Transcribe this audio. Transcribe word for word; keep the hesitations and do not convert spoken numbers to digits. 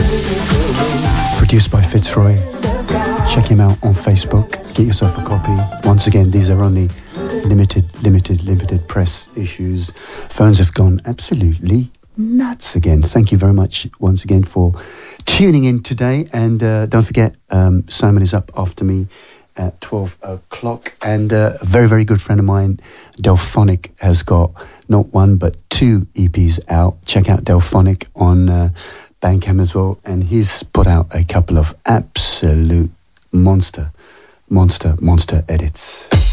Produced by Fitzroy. Check him out on Facebook. Get yourself a copy. Once again, these are only limited, limited, limited press issues. Phones have gone absolutely nuts again. Thank you very much once again for tuning in today. And uh, don't forget, um, Simon is up after me at twelve o'clock. And uh, a very, very good friend of mine, Delphonic, has got not one but two E Ps out. Check out Delphonic on uh, Bandcamp as well. And he's put out a couple of absolute monster, monster, monster edits.